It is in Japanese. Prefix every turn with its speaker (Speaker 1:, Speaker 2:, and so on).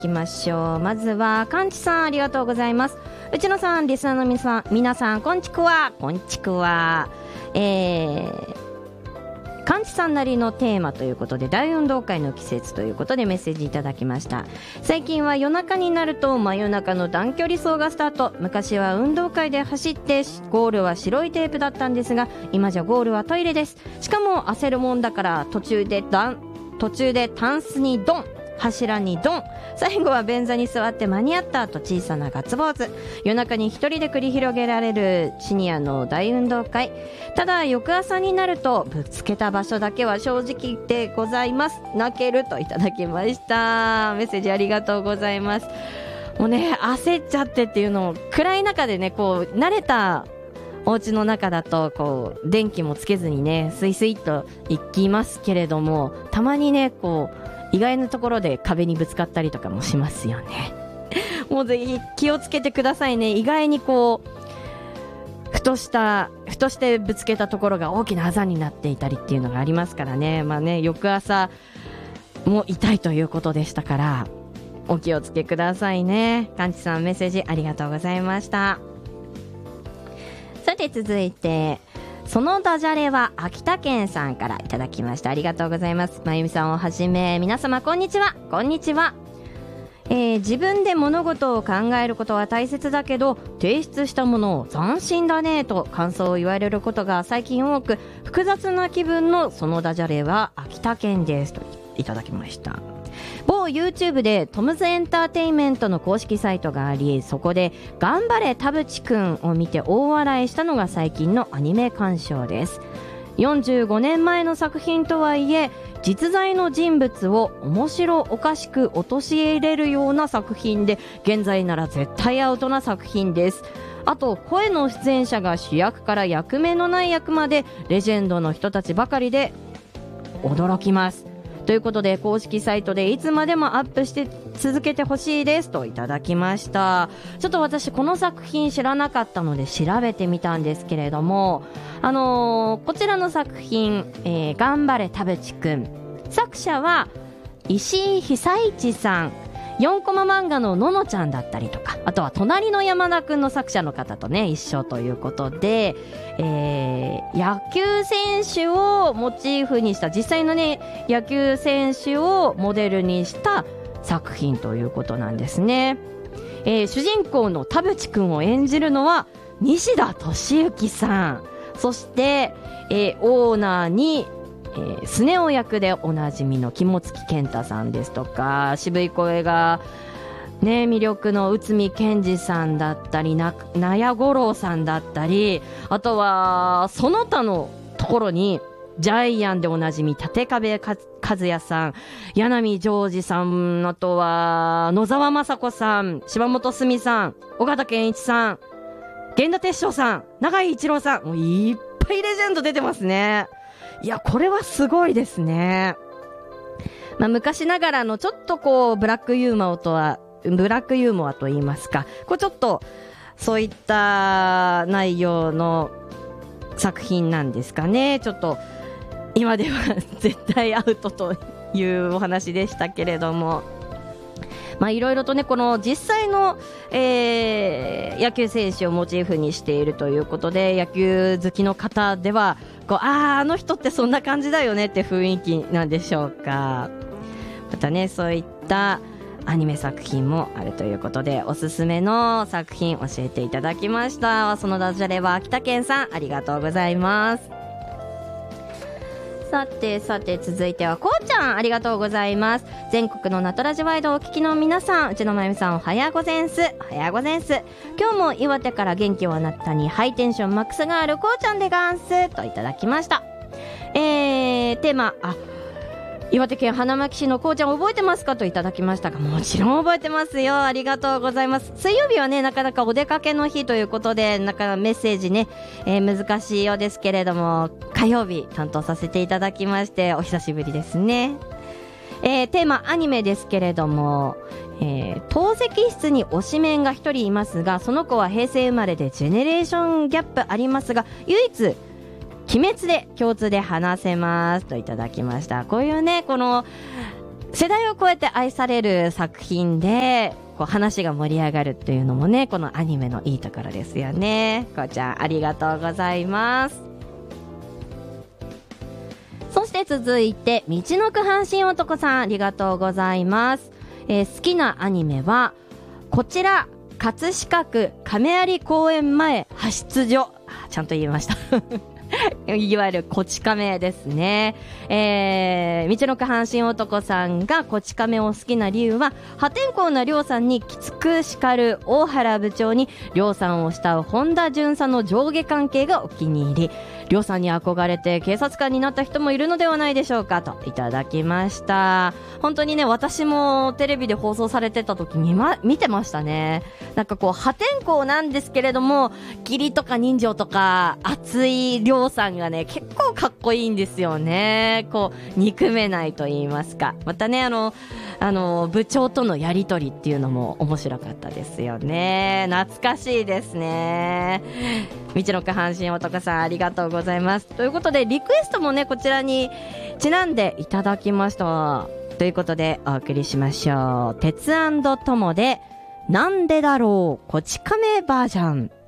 Speaker 1: きましょう。まずはかんちさん、ありがとうございます。内野さん、リスナーの皆さん、こんちくわ。かんちさんなりのテーマということで、大運動会の季節ということでメッセージいただきました。最近は夜中になると真夜中の短距離走がスタート。昔は運動会で走ってゴールは白いテープだったんですが、今じゃゴールはトイレです。しかも焦るもんだから途中でタンスにドン、柱にドン、最後は便座に座って間に合ったと小さなガッツポーズ。夜中に一人で繰り広げられるシニアの大運動会。ただ翌朝になるとぶつけた場所だけは正直でございます。泣けるといただきました。メッセージありがとうございます。もうね、焦っちゃってっていうのを暗い中でね、こう慣れたお家の中だとこう電気もつけずにね、スイスイっと行きますけれども、たまにね、こう意外なところで壁にぶつかったりとかもしますよね。もうぜひ気をつけてくださいね。意外にこうふとしてぶつけたところが大きなあざになっていたりっていうのがありますからね。まあね、翌朝も痛いということでしたからお気をつけくださいね。かんちさん、メッセージありがとうございました。さて続いて、そのダジャレは秋田県さんからいただきました。ありがとうございます。まゆみさんをはじめ皆様、こんにちは。こんにちは。自分で物事を考えることは大切だけど、提出したものを斬新だねと感想を言われることが最近多く、複雑な気分のそのダジャレは秋田県ですといただきました。某 YouTube でトムズエンターテインメントの公式サイトがあり、そこで頑張れ田淵くんを見て大笑いしたのが最近のアニメ鑑賞です。45年前の作品とはいえ、実在の人物を面白おかしく陥れるような作品で、現在なら絶対アウトな作品です。あと声の出演者が主役から役目のない役までレジェンドの人たちばかりで驚きます。ということで公式サイトでいつまでもアップして続けてほしいですといただきました。ちょっと私この作品知らなかったので調べてみたんですけれども、こちらの作品、頑張れ田淵くん、作者は石井久一さん。4コマ漫画のののちゃんだったりとか、あとは隣の山田くんの作者の方とね一緒ということで、野球選手をモチーフにした実際のね野球選手をモデルにした作品ということなんですね。主人公の田淵くんを演じるのは西田敏行さん、そして、オーナーにスネ夫役でおなじみの肝付健太さんですとか、渋い声がね魅力の内海賢二さんだったり、納屋五郎さんだったり、あとはその他のところにジャイアンでおなじみ立壁和也さん、柳ジョージさん、あとは野沢雅子さん、柴本澄さん、尾形健一さん、源田鉄章さん、永井一郎さん、もういっぱいレジェンド出てますね。いや、これはすごいですね。まあ、昔ながらのちょっとこうブラックユーモアと言いますか、こうちょっとそういった内容の作品なんですかね。ちょっと今では絶対アウトというお話でしたけれども、まあいろいろとね、この実際の、野球選手をモチーフにしているということで、野球好きの方ではこうあの人ってそんな感じだよねって雰囲気なんでしょうか。またね、そういったアニメ作品もあるということで、おすすめの作品教えていただきました。そのダジャレは秋田県さん、ありがとうございます。さて続いてはこうちゃん、ありがとうございます。全国のナトラジワイドをお聞きの皆さん、うちのまゆみさん、おはやごぜんす。おはやごぜんす。今日も岩手から元気をあなたにハイテンションマックスがあるこうちゃんでガンスといただきました。テーマ、岩手県花巻市のこうちゃん覚えてますかといただきましたが、もちろん覚えてますよ。ありがとうございます。水曜日はね、なかなかお出かけの日ということで、なかなかメッセージね、難しいようですけれども、火曜日担当させていただきまして、お久しぶりですね。テーマアニメですけれども、透析室に推しメンが一人いますが、その子は平成生まれでジェネレーションギャップありますが、唯一鬼滅で共通で話せますといただきました。こういうね、この世代を超えて愛される作品でこう話が盛り上がるっていうのもね、このアニメのいいところですよね。こうちゃんありがとうございます。そして続いてみちのく阪神男さん、ありがとうございます。好きなアニメはこちら、葛飾区亀有公園前派出所、ちゃんと言いましたいわゆるこち亀ですね。みちのく阪神男さんがこち亀を好きな理由は、破天荒なりょうさんにきつく叱る大原部長にりょうさんを慕う本田巡査の上下関係がお気に入り、りょうさんに憧れて警察官になった人もいるのではないでしょうか、といただきました。本当にね、私もテレビで放送されてた時に見てましたね。なんかこう破天荒なんですけれども、義理とか人情とか熱いりょうさんがね、結構かっこいいんですよね。こう憎めないと言いますか、またね、部長とのやりとりっていうのも面白かったですよね。懐かしいですね。みちのく阪神男さん、ありがとうございます。ということでリクエストもね、こちらにちなんでいただきました。ということでお送りしましょう。鉄&友でなんでだろうこち亀バージョン。